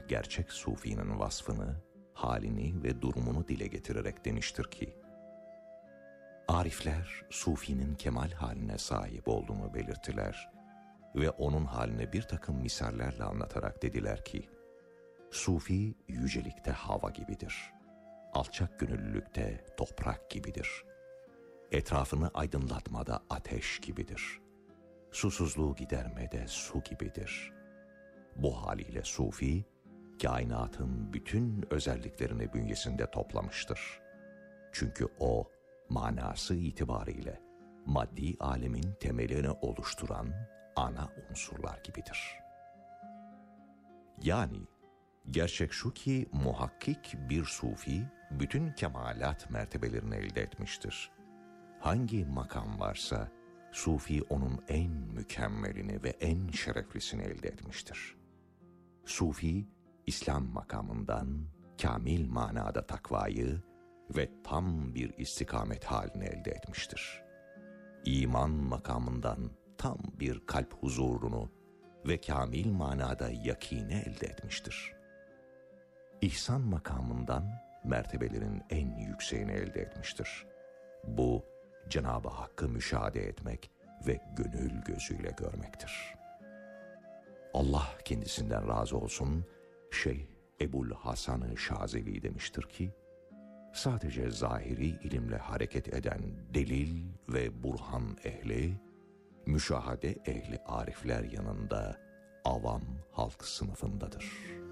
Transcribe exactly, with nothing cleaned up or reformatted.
gerçek sufinin vasfını, halini ve durumunu dile getirerek demiştir ki, Arifler, sufinin kemal haline sahip olduğunu belirttiler ve onun haline bir takım misallerle anlatarak dediler ki, sufi yücelikte hava gibidir, alçak gönüllülükte toprak gibidir, etrafını aydınlatmada ateş gibidir, susuzluğu gidermede su gibidir. Bu haliyle sufi, kainatın bütün özelliklerini bünyesinde toplamıştır. Çünkü o, manası itibariyle maddi alemin temelini oluşturan ana unsurlar gibidir. Yani gerçek şu ki muhakkik bir sufi bütün kemalat mertebelerini elde etmiştir. Hangi makam varsa sufi onun en mükemmelini ve en şereflisini elde etmiştir. Sufi, İslam makamından kamil manada takvayı ve tam bir istikamet halini elde etmiştir. İman makamından tam bir kalp huzurunu ve kamil manada yakini elde etmiştir. İhsan makamından mertebelerin en yükseğini elde etmiştir. Bu, Cenab-ı Hakk'ı müşahede etmek ve gönül gözüyle görmektir. Allah kendisinden razı olsun, Şeyh Ebul Hasan-ı Şazeli demiştir ki, sadece zahiri ilimle hareket eden delil ve burhan ehli, müşahade ehli arifler yanında avam halk sınıfındadır.